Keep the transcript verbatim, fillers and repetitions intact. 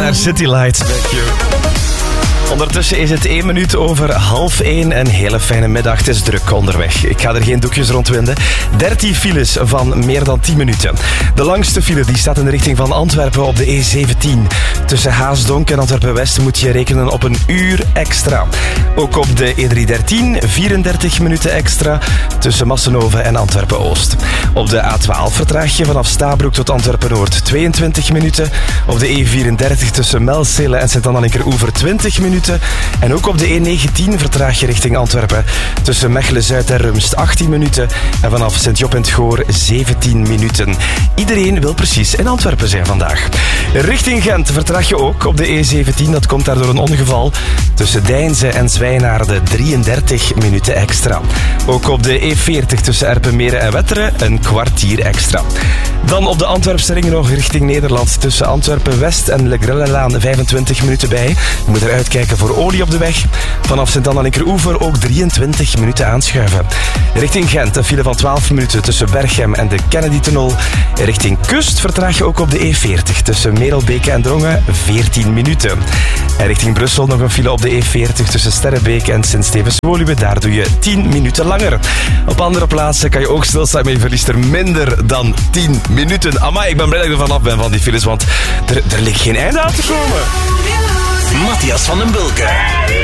naar City Lights. Thank you. Ondertussen is het één minuut over half één. Een hele fijne middag. Het is druk onderweg. Ik ga er geen doekjes rondwinden. dertien files van meer dan tien minuten. De langste file die staat in de richting van Antwerpen op de E zeventien. Tussen Haasdonk en Antwerpen-West moet je rekenen op een uur extra. Ook op de E driehonderddertien vierendertig minuten extra tussen Massenhoven en Antwerpen-Oost. Op de A twaalf vertraag je vanaf Stabroek tot Antwerpen-Noord tweeëntwintig minuten. Op de E vierendertig tussen Melzele en Sint-Anna-Linkeroever twintig minuten. En ook op de E negentien vertraag je richting Antwerpen tussen Mechelen-Zuid en Rumst achttien minuten. En vanaf Sint-Job en het Goor zeventien minuten. Iedereen wil precies in Antwerpen zijn vandaag. Richting Gent vertraag je ook op de E zeventien. Dat komt daar door een ongeval. Tussen Deinze en Zwijnaarden drieëndertig minuten extra. Ook op de E veertig tussen Erpenmeren en Wetteren een kwartier extra. Dan op de Antwerpse ring nog richting Nederland. Tussen Antwerpen-West en Le Grellelaan vijfentwintig minuten bij. Je moet eruit kijken voor olie op de weg. Vanaf Sint-Anna-Linkeroever ook drieëntwintig minuten aanschuiven. Richting Gent een file van twaalf minuten tussen Berchem en de Kennedy-tunnel. Richting kust vertraag je ook op de E veertig tussen Merelbeke en Drongen veertien minuten. En richting Brussel nog een file op de E veertig tussen Sterrebeek en Sint-Stevens-Woluwe. Daar doe je tien minuten langer. Op andere plaatsen kan je ook stilstaan, maar je verliest er minder dan tien minuten. Amai, ik ben blij dat ik er vanaf ben van die files, want er, er ligt geen einde aan te komen. Matthias van den Bulke.